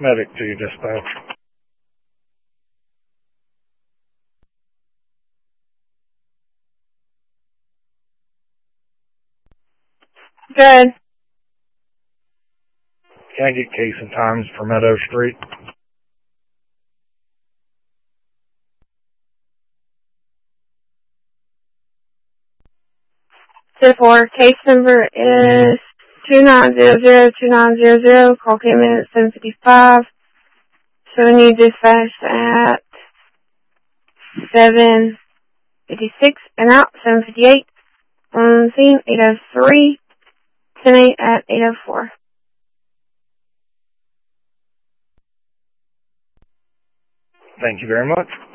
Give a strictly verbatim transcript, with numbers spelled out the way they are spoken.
Medic to you, dispatch. Good. Can I get case and times for Meadow Street? ten four, case number is two nine zero zero two nine zero zero. Call came in at seven fifty-five. Showing you dispatched at seven fifty-six and out, seven fifty-eight. On the scene, eight oh three. ten eight at eight oh four. Thank you very much.